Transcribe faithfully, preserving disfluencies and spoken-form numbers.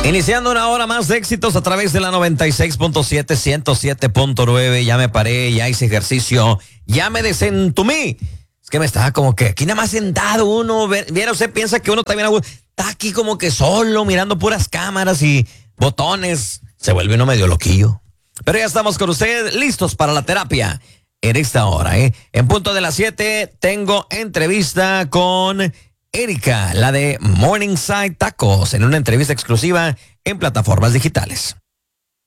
Iniciando una hora más de éxitos a través de la noventa y seis punto siete, ciento siete punto nueve. Ya me paré, ya hice ejercicio, ya me desentumí. Es que me estaba como que aquí nada más sentado uno. Viera, usted piensa que uno también está aquí como que solo, mirando puras cámaras y botones. Se vuelve uno medio loquillo. Pero ya estamos con usted, listos para la terapia en esta hora, ¿eh? En punto de las siete tengo entrevista con Erika, la de Morningside Tacos, en una entrevista exclusiva en plataformas digitales.